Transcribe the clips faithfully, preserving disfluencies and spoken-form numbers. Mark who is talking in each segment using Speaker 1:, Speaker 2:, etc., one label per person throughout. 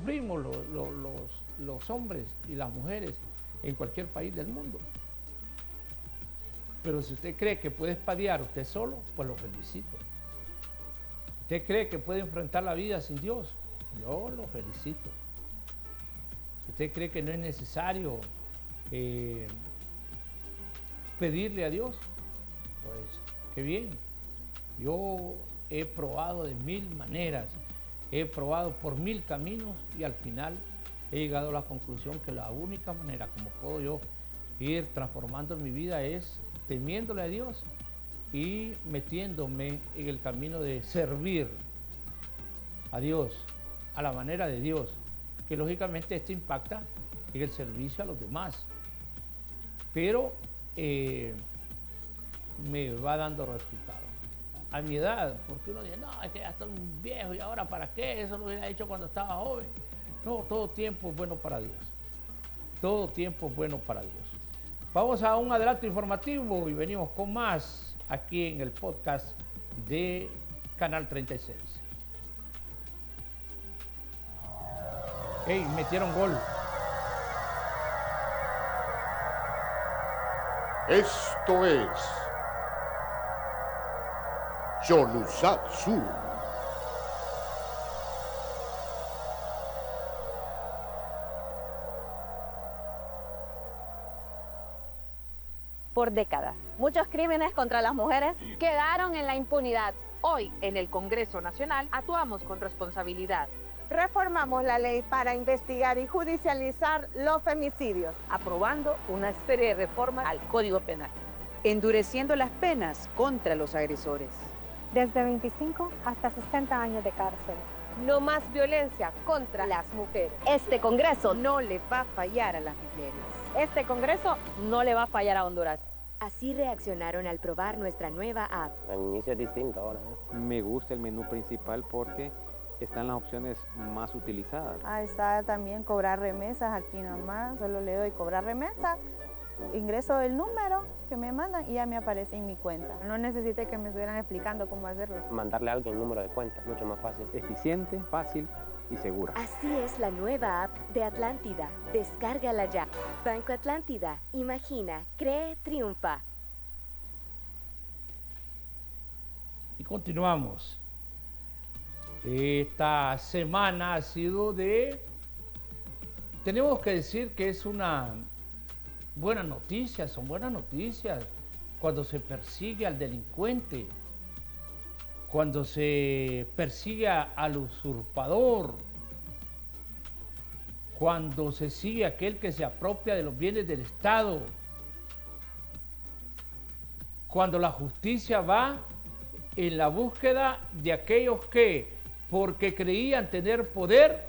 Speaker 1: sufrimos los, los, los, los hombres y las mujeres en cualquier país del mundo. Pero si usted cree que puede espadear usted solo, pues lo felicito. ¿Usted cree que puede enfrentar la vida sin Dios? Yo lo felicito. Si usted cree que no es necesario eh, pedirle a Dios, pues qué bien. Yo he probado de mil maneras, he probado por mil caminos y al final he llegado a la conclusión que la única manera como puedo yo ir transformando mi vida es temiéndole a Dios y metiéndome en el camino de servir a Dios, a la manera de Dios, que lógicamente esto impacta en el servicio a los demás, pero eh, me va dando resultados. A mi edad, porque uno dice, no, es que ya estoy viejo y ahora para qué, eso lo hubiera hecho cuando estaba joven. No, todo tiempo es bueno para Dios, todo tiempo es bueno para Dios. Vamos a un adelanto informativo y venimos con más aquí en el podcast de Canal treinta y seis. ¡Ey! Metieron gol.
Speaker 2: Esto es Yolusatsu.
Speaker 3: Por décadas, muchos crímenes contra las mujeres
Speaker 4: quedaron en la impunidad. Hoy, en el Congreso Nacional, actuamos con responsabilidad.
Speaker 5: Reformamos la ley para investigar y judicializar los femicidios,
Speaker 6: aprobando una serie de reformas al Código Penal,
Speaker 7: endureciendo las penas contra los agresores.
Speaker 8: Desde veinticinco hasta sesenta años de cárcel.
Speaker 3: No más violencia contra las mujeres.
Speaker 6: Este Congreso
Speaker 7: no le va a fallar a las mujeres.
Speaker 3: Este Congreso no le va a fallar a Honduras.
Speaker 9: Así reaccionaron al probar nuestra nueva app.
Speaker 10: El inicio es distinto ahora, ¿eh?
Speaker 11: Me gusta el menú principal porque están las opciones más utilizadas.
Speaker 5: Ah, está también cobrar remesas aquí nomás. Solo le doy cobrar remesa, ingreso el número que me mandan y ya me aparece en mi cuenta. No necesité que me estuvieran explicando cómo hacerlo.
Speaker 10: Mandarle a alguien el número de cuenta, mucho más fácil.
Speaker 11: Eficiente, fácil y segura.
Speaker 9: Así es la nueva app de Atlántida. Descárgala ya. Banco Atlántida. Imagina, cree, triunfa.
Speaker 1: Y continuamos. Esta semana ha sido de... Tenemos que decir que es una buena noticia, son buenas noticias cuando se persigue al delincuente, cuando se persigue al usurpador, cuando se sigue a aquel que se apropia de los bienes del Estado, cuando la justicia va en la búsqueda de aquellos que, porque creían tener poder,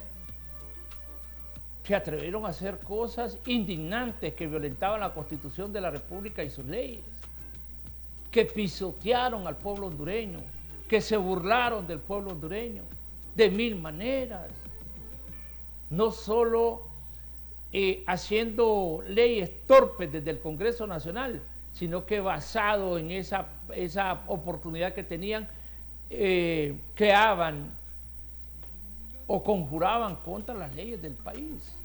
Speaker 1: se atrevieron a hacer cosas indignantes que violentaban la Constitución de la República y sus leyes, que pisotearon al pueblo hondureño, que se burlaron del pueblo hondureño de mil maneras, no solo eh, haciendo leyes torpes desde el Congreso Nacional, sino que basado en esa, esa oportunidad que tenían, eh, creaban o conjuraban contra las leyes del país.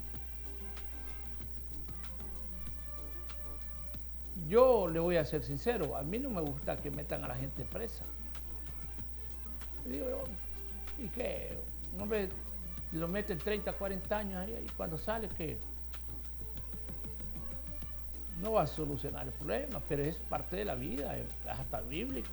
Speaker 1: Yo le voy a ser sincero, a mí no me gusta que metan a la gente presa. Digo yo, ¿y qué? Un hombre lo meten treinta, cuarenta años ahí, y cuando sale, ¿qué? No va a solucionar el problema, pero es parte de la vida, es hasta bíblico.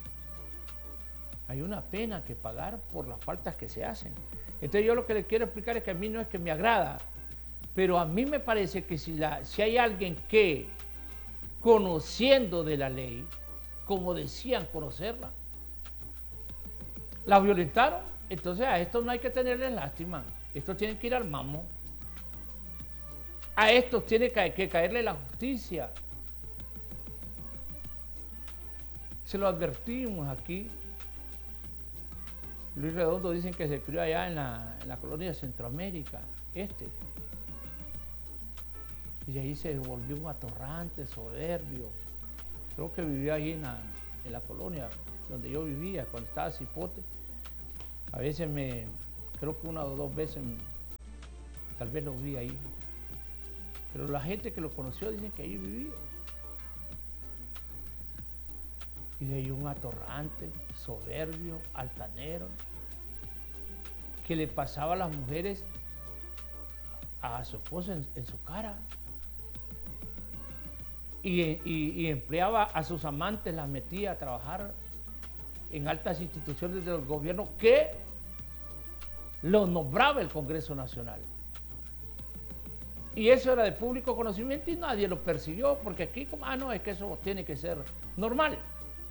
Speaker 1: Hay una pena que pagar por las faltas que se hacen. Entonces yo lo que le quiero explicar es que a mí no es que me agrada, pero a mí me parece que si, la, si hay alguien que, conociendo de la ley, como decían conocerla, la violentaron, entonces a estos no hay que tenerles lástima, estos tienen que ir al mamo. A estos tiene que, que caerle la justicia. Se lo advertimos aquí. Luis Redondo dicen que se crió allá en la, en la colonia de Centroamérica, este. Y de ahí se volvió un atorrante, soberbio. Creo que vivía ahí en la, en la colonia donde yo vivía, cuando estaba Cipote. A veces me, creo que una o dos veces tal vez lo vi ahí. Pero la gente que lo conoció dicen que ahí vivía. Y de ahí un atorrante, soberbio, altanero, que le pasaba a las mujeres a su esposa en, en su cara. Y, y, y empleaba a sus amantes, las metía a trabajar en altas instituciones del gobierno que los nombraba el Congreso Nacional. Y eso era de público conocimiento y nadie lo persiguió, porque aquí, como, ah, no, es que eso tiene que ser normal.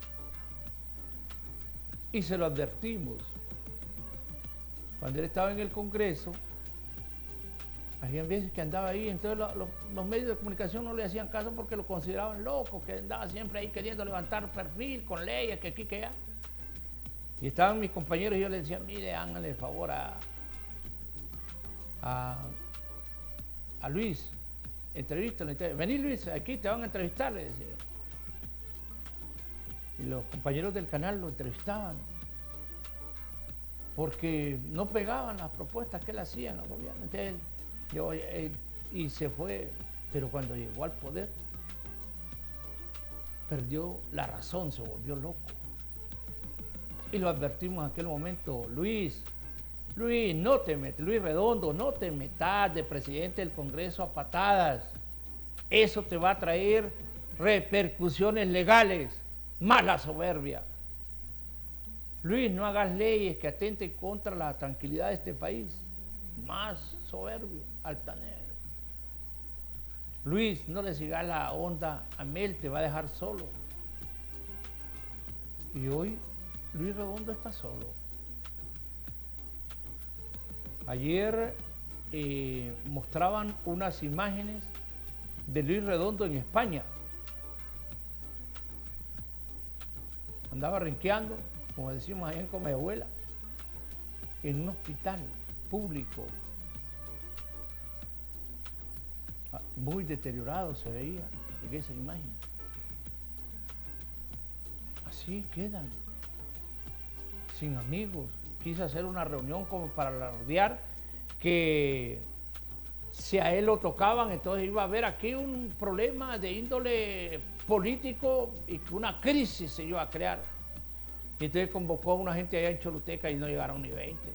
Speaker 1: Y se lo advertimos. Cuando él estaba en el Congreso, había veces que andaba ahí, entonces lo, lo, los medios de comunicación no le hacían caso porque lo consideraban loco, que andaba siempre ahí queriendo levantar perfil con leyes, que aquí, que allá. Y estaban mis compañeros y yo les decía, mire, háganle el favor a, a, a Luis, entrevístalo. Vení Luis, aquí te van a entrevistar, le decía. Y los compañeros del canal lo entrevistaban porque no pegaban las propuestas que él hacía en los gobiernos. Entonces, yo, él, y se fue, pero cuando llegó al poder, perdió la razón, se volvió loco. Y lo advertimos en aquel momento, Luis, Luis, no te metas, Luis Redondo, no te metas de presidente del Congreso a patadas. Eso te va a traer repercusiones legales, más la soberbia. Luis, no hagas leyes que atenten contra la tranquilidad de este país, más soberbio, altanero. Luis, no le sigas la onda a Mel, te va a dejar solo. Y hoy Luis Redondo está solo. Ayer eh, mostraban unas imágenes de Luis Redondo en España. Andaba renqueando, como decimos allá en Comayagüela, en un hospital público. Muy deteriorado se veía en esa imagen. Así quedan, sin amigos. Quise hacer una reunión como para alardear que si a él lo tocaban, entonces iba a haber aquí un problema de índole político y que una crisis se iba a crear. Y entonces convocó a una gente allá en Choluteca y no llegaron ni veinte.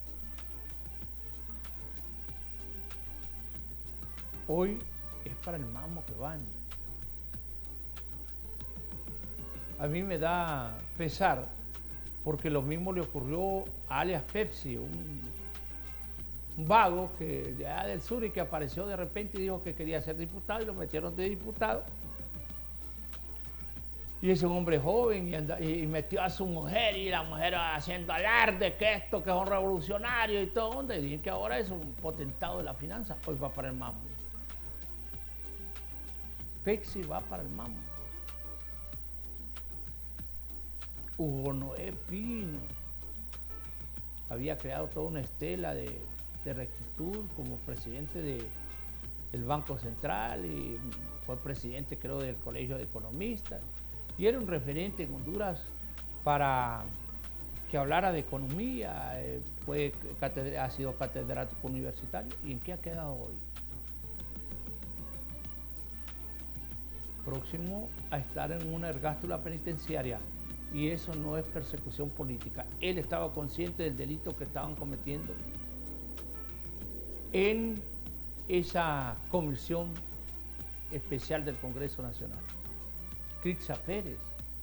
Speaker 1: Hoy es para el mamo que van. A mí me da pesar porque lo mismo le ocurrió a alias Pepsi, un, un vago que de allá del sur y que apareció de repente y dijo que quería ser diputado y lo metieron de diputado. Y es un hombre joven y, anda, y metió a su mujer y la mujer haciendo alarde que esto, que es un revolucionario y todo. Y dicen que ahora es un potentado de la finanza. Hoy va para el mamo. Pepsi va para el mamo. Hugo Noé Pino había creado toda una estela de, de rectitud como presidente de, del Banco Central y fue presidente, creo, del Colegio de Economistas. Y era un referente en Honduras para que hablara de economía, eh, fue, ha sido catedrático universitario. ¿Y en qué ha quedado hoy? Próximo a estar en una ergástula penitenciaria. Y eso no es persecución política. Él estaba consciente del delito que estaban cometiendo en esa comisión especial del Congreso Nacional. Crixa Pérez,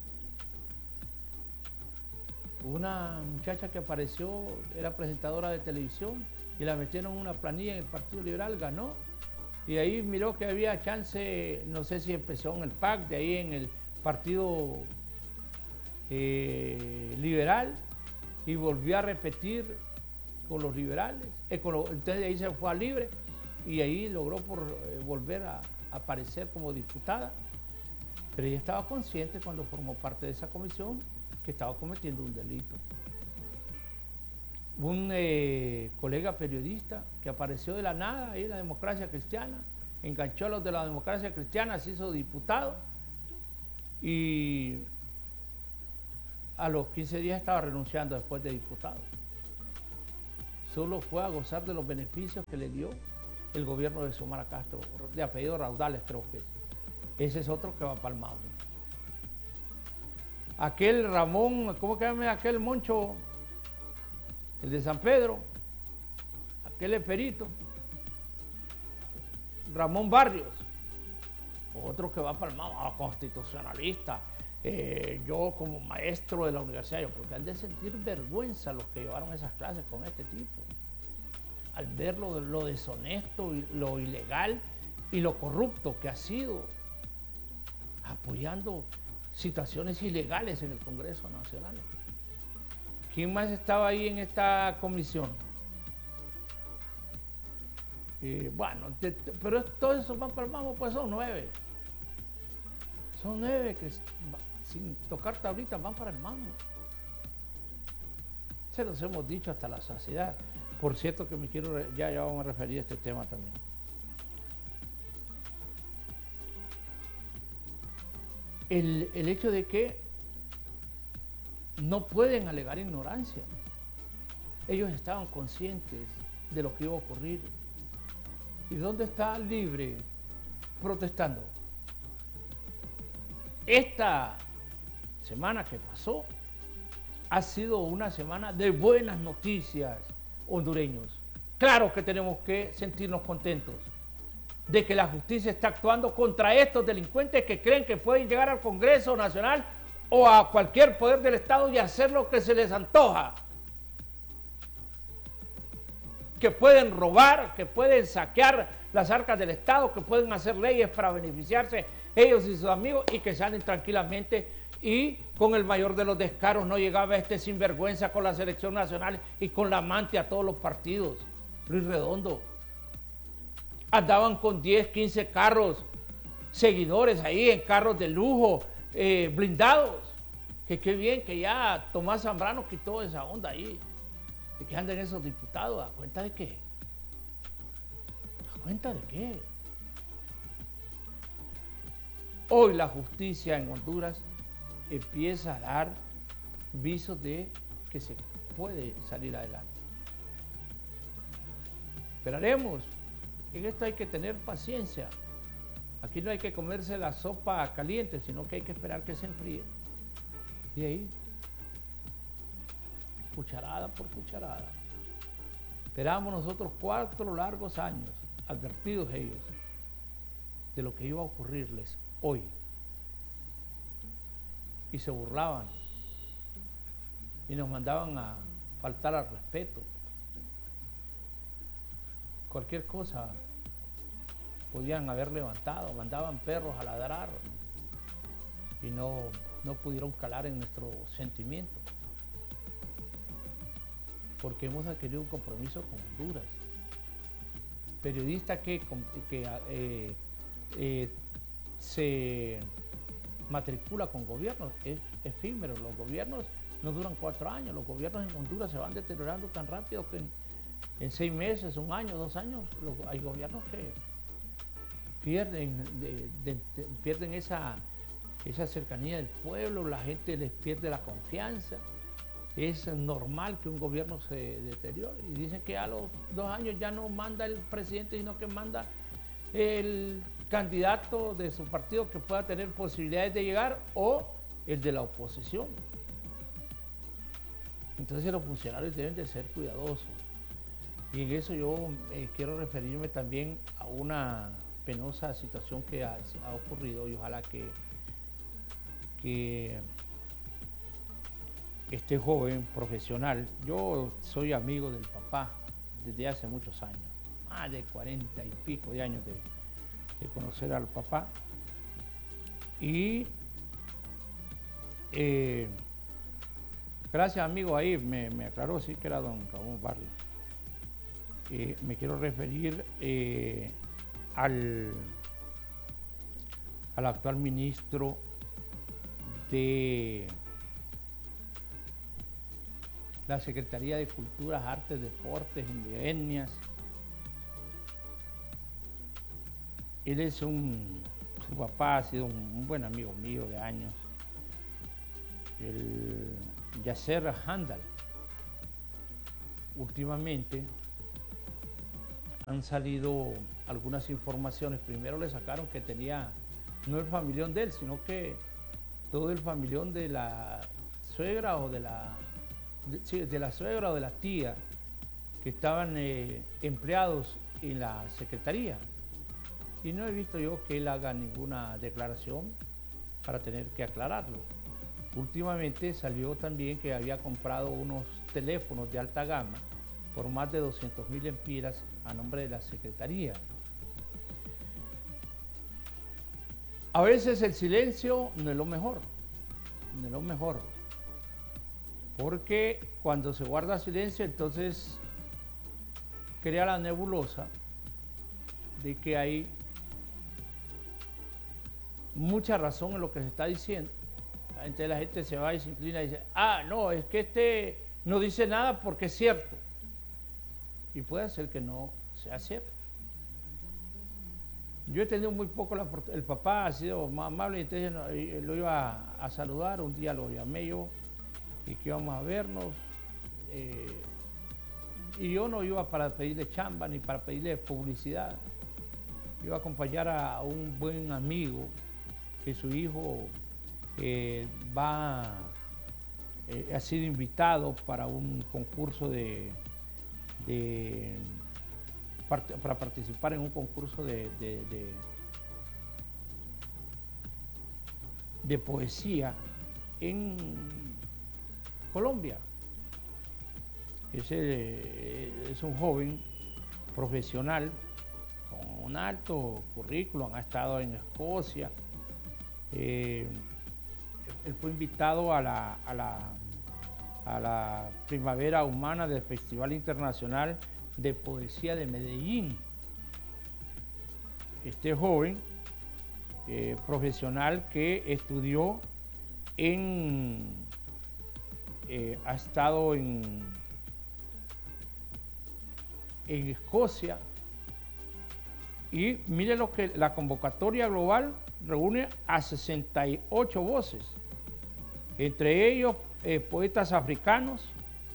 Speaker 1: una muchacha que apareció, era presentadora de televisión y la metieron en una planilla en el Partido Liberal, ganó. Y ahí miró que había chance, no sé si empezó en el P A C, de ahí en el Partido eh, Liberal, y volvió a repetir con los liberales. Eh, con lo, entonces de ahí se fue a Libre y ahí logró por, eh, volver a, a aparecer como diputada. Pero ella estaba consciente cuando formó parte de esa comisión que estaba cometiendo un delito. Un eh, colega periodista que apareció de la nada ahí en la Democracia Cristiana, enganchó a los de la Democracia Cristiana, se hizo diputado y a los quince días estaba renunciando después de diputado. Solo fue a gozar de los beneficios que le dio el gobierno de Xiomara Castro, de apellido Raudales creo que es. Ese es otro que va para el Maule. Aquel Ramón, ¿cómo que llama aquel Moncho? El de San Pedro, aquel Esperito, Ramón Barrios, otro que va para el Maule, constitucionalista. Eh, yo como maestro de la universidad, yo creo que han de sentir vergüenza los que llevaron esas clases con este tipo, al ver lo, lo deshonesto, y lo ilegal y lo corrupto que ha sido, apoyando situaciones ilegales en el Congreso Nacional. ¿Quién más estaba ahí en esta comisión? Eh, bueno, te, te, pero todos esos van para el Mamo, pues son nueve. Son nueve que sin tocar tablitas van para el Mamo. Se los hemos dicho hasta la saciedad. Por cierto que me quiero, ya, ya vamos a referir a este tema también. El, el hecho de que no pueden alegar ignorancia. Ellos estaban conscientes de lo que iba a ocurrir. ¿Y dónde está Libre protestando? Esta semana que pasó ha sido una semana de buenas noticias, hondureños. Claro que tenemos que sentirnos contentos de que la justicia está actuando contra estos delincuentes que creen que pueden llegar al Congreso Nacional o a cualquier poder del Estado y hacer lo que se les antoja. Que pueden robar, que pueden saquear las arcas del Estado, que pueden hacer leyes para beneficiarse ellos y sus amigos y que salen tranquilamente. Y con el mayor de los descaros no llegaba este sinvergüenza con la selección nacional y con la amante a todos los partidos, Luis Redondo. Andaban con diez, quince carros, seguidores ahí en carros de lujo, eh, blindados. Que qué bien que ya Tomás Zambrano quitó esa onda ahí. ¿De qué andan esos diputados? ¿A cuenta de qué? ¿A cuenta de qué? Hoy la justicia en Honduras empieza a dar visos de que se puede salir adelante. Esperaremos. En esto hay que tener paciencia. Aquí no hay que comerse la sopa caliente, sino que hay que esperar que se enfríe. Y ahí, cucharada por cucharada. Esperamos nosotros cuatro largos años, advertidos ellos, de lo que iba a ocurrirles hoy. Y se burlaban. Y nos mandaban a faltar al respeto. Cualquier cosa podían haber levantado, mandaban perros a ladrar, ¿no? Y no, no pudieron calar en nuestro sentimiento, porque hemos adquirido un compromiso con Honduras. Periodista que, que eh, eh, se matricula con gobiernos es efímero. Los gobiernos no duran cuatro años, los gobiernos en Honduras se van deteriorando tan rápido que en, en seis meses, un año, dos años, los, hay gobiernos que pierden, de, de, de, pierden esa, esa cercanía del pueblo, la gente les pierde la confianza. Es normal que un gobierno se deteriore. Y dicen que a los dos años ya no manda el presidente, sino que manda el candidato de su partido que pueda tener posibilidades de llegar o el de la oposición. Entonces los funcionarios deben de ser cuidadosos. Y en eso yo eh, quiero referirme también a una penosa situación que ha, ha ocurrido y ojalá que, que este joven profesional, yo soy amigo del papá desde hace muchos años, más de cuarenta y pico de años de, de conocer al papá, y eh, gracias amigo ahí me, me aclaró, sí que era don Ramón Barrios. Eh, me quiero referir eh, al, al actual ministro de la Secretaría de Culturas, Artes, Deportes, Indígenas. Él es un, su papá ha sido un, un buen amigo mío de años, el Yasser Handal. Últimamente han salido algunas informaciones. Primero le sacaron que tenía, no el familión de él, sino que todo el familión de la suegra o de la, de, sí, de la suegra o de la tía que estaban eh, empleados en la secretaría. Y no he visto yo que él haga ninguna declaración para tener que aclararlo. Últimamente salió también que había comprado unos teléfonos de alta gama por más de doscientos mil empiras a nombre de la secretaría. A veces el silencio no es lo mejor, no es lo mejor, porque cuando se guarda silencio entonces crea la nebulosa de que hay mucha razón en lo que se está diciendo. Entonces la gente se va y se inclina y dice, ah, no, es que este no dice nada porque es cierto. Y puede ser que no sea cierto. Yo he tenido muy poco, la, el papá ha sido más amable, y entonces lo iba a, a saludar, un día lo llamé yo y que íbamos a vernos. Eh, y yo no iba para pedirle chamba ni para pedirle publicidad. Iba a acompañar a, a un buen amigo que su hijo eh, va, eh, ha sido invitado para un concurso de, de part, para participar en un concurso de, de, de, de poesía en Colombia. Ese es un joven profesional con un alto currículum, ha estado en Escocia. Eh, él fue invitado a la, a, la, a la Primavera Humana del Festival Internacional de Poesía de Medellín. Este joven eh, profesional que estudió en, eh, ha estado en, en Escocia, y mire lo que la convocatoria global reúne a sesenta y ocho voces, entre ellos eh, poetas africanos,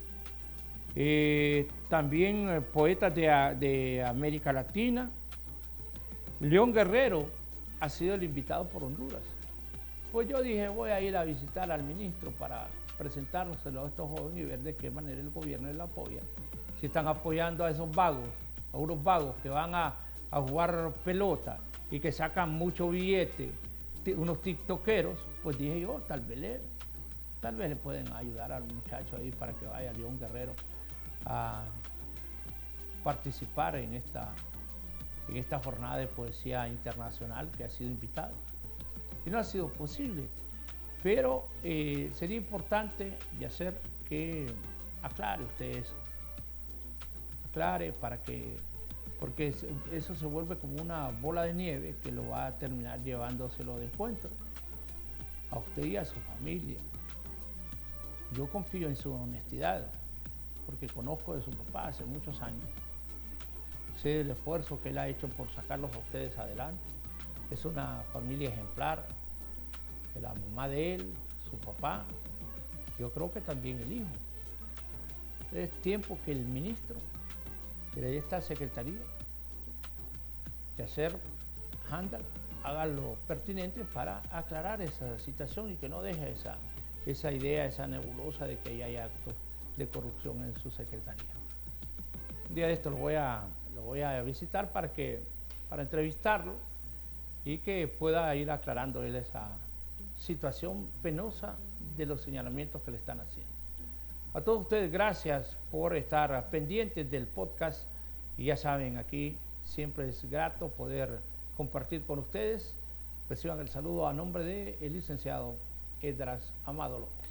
Speaker 1: eh, también eh, poetas de, de América Latina. León Guerrero ha sido el invitado por Honduras. Pues yo dije, voy a ir a visitar al ministro para presentárselo a estos jóvenes y ver de qué manera el gobierno les apoya. Si están apoyando a esos vagos, a unos vagos que van a, a jugar pelota y que sacan mucho billete, unos tiktokeros, pues dije yo, tal vez le, tal vez le pueden ayudar al muchacho ahí para que vaya León Guerrero a participar en esta, en esta jornada de poesía internacional que ha sido invitado. Y no ha sido posible, pero eh, sería importante y hacer que aclare usted eso, aclare para que, porque eso se vuelve como una bola de nieve que lo va a terminar llevándoselo de encuentro a usted y a su familia. Yo confío en su honestidad, porque conozco de su papá hace muchos años, sé el esfuerzo que él ha hecho por sacarlos a ustedes adelante. Es una familia ejemplar, la mamá de él, su papá, yo creo que también el hijo. Es tiempo que el ministro de esta secretaría, de hacer handle, haga lo pertinente para aclarar esa situación y que no deje esa, esa idea, esa nebulosa de que hay actos de corrupción en su secretaría. Un día de esto lo voy a, lo voy a visitar para, que, para entrevistarlo y que pueda ir aclarando él esa situación penosa de los señalamientos que le están haciendo. A todos ustedes, gracias por estar pendientes del podcast, y ya saben, aquí siempre es grato poder compartir con ustedes. Reciban el saludo a nombre del licenciado Esdras Amado López.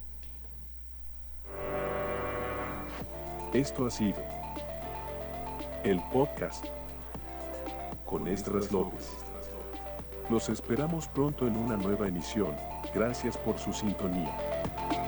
Speaker 12: Esto ha sido el podcast con Esdras López. Los esperamos pronto en una nueva emisión. Gracias por su sintonía.